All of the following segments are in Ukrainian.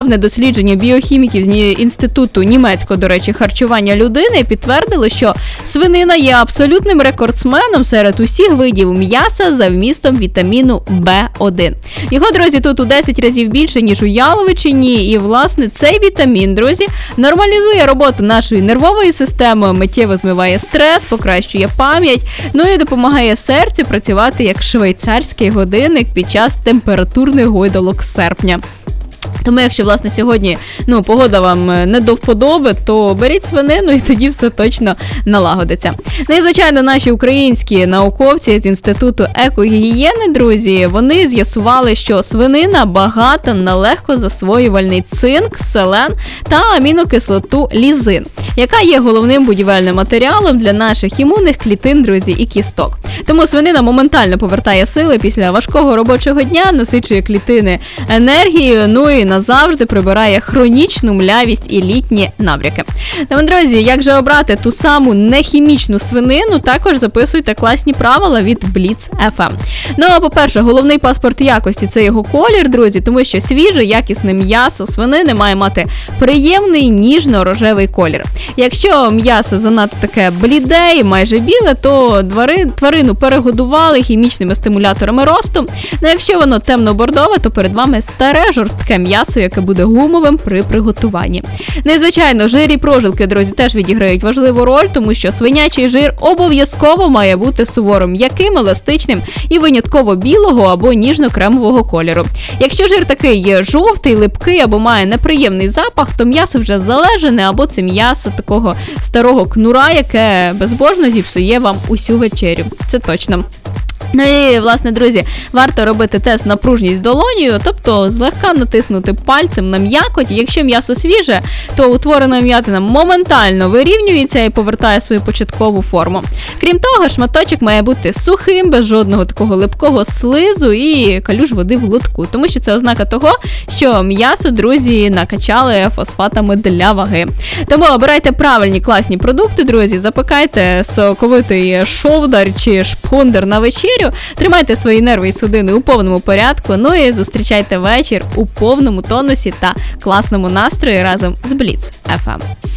Міжнародне дослідження біохіміків з Інституту німецького, до речі, харчування людини підтвердило, що свинина є абсолютним рекордсменом серед усіх видів м'яса за вмістом вітаміну В1. Його, друзі, тут у 10 разів більше, ніж у яловичині, і, власне, цей вітамін, друзі, нормалізує роботу нашої нервової системи, миттєво змиває стрес, покращує пам'ять, ну і допомагає серцю працювати як швейцарський годинник під час температурних гойдалок серпня. Тому, якщо, власне, сьогодні погода вам не до вподоби, то беріть свинину і тоді все точно налагодиться. Ну і, звичайно, наші українські науковці з Інституту екогігієни, друзі, вони з'ясували, що свинина багата на легкозасвоювальний цинк, селен та амінокислоту лізин, яка є головним будівельним матеріалом для наших імунних клітин, друзі, і кісток. Тому свинина моментально повертає сили після важкого робочого дня, насичує клітини енергією, ну і назавжди прибирає хронічну млявість і літні набряки. Тому, друзі, як же обрати ту саму нехімічну свинину, також записуйте класні правила від Blitz FM. Ну, а по-перше, головний паспорт якості – це його колір, друзі, тому що свіже, якісне м'ясо свинини має мати приємний ніжно-рожевий колір. Якщо м'ясо занадто таке бліде і майже біле, то тварину перегодували хімічними стимуляторами росту. Ну, якщо воно темно-бордове, то перед вами старе жорстке м'ясо, яке буде гумовим при приготуванні. Ну і, звичайно, жир і прожилки, друзі, теж відіграють важливу роль, тому що свинячий жир обов'язково має бути суворо м'яким, еластичним і винятково білого або ніжно-кремового кольору. Якщо жир такий є жовтий, липкий або має неприємний запах, то м'ясо вже залежане, або це м'ясо такого старого кнура, яке безбожно зіпсує вам усю вечерю. Це точно. Ну і, власне, друзі, варто робити тест на пружність долонею, тобто злегка натиснути пальцем на м'якоть. Якщо м'ясо свіже, то утворена м'ятина моментально вирівнюється і повертає свою початкову форму. Крім того, шматочок має бути сухим, без жодного такого липкого слизу і калюж води в лотку, тому що це ознака того, що м'ясо, друзі, накачали фосфатами для ваги. Тому обирайте правильні класні продукти, друзі, запекайте соковитий шовдар чи шпондер на вечерю, тримайте свої нерви і судини у повному порядку, ну і зустрічайте вечір у повному тонусі та класному настрої разом з Blitz FM.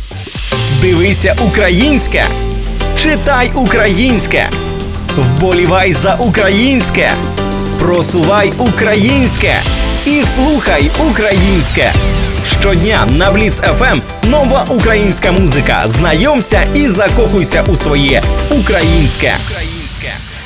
Дивися українське, читай українське, вболівай за українське, просувай українське і слухай українське. Щодня на Blitz FM нова українська музика. Знайомся і закохуйся у своє українське.